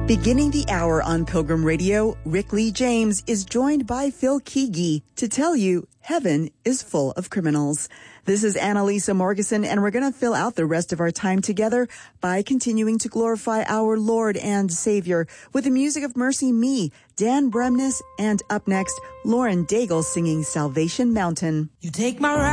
Beginning the hour on Pilgrim Radio, Rick Lee James is joined by Phil Keaggy to tell you heaven is full of criminals. This is Annalisa Morgeson, and we're going to fill out the rest of our time together by continuing to glorify our Lord and Savior with the music of Mercy Me, Dan Bremnes, and up next, Lauren Daigle singing Salvation Mountain. You take my